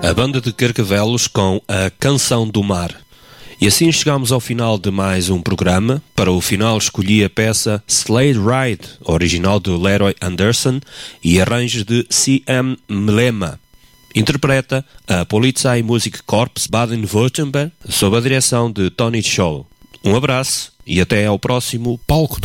A banda de Carcavelos com a Canção do Mar. E assim chegamos ao final de mais um programa. Para o final escolhi a peça Slade Ride, original de Leroy Anderson e arranjos de C.M. Mlema. Interpreta a Polizeimusikkorps Baden-Württemberg sob a direção de Tony Scholl. Um abraço e até ao próximo Palco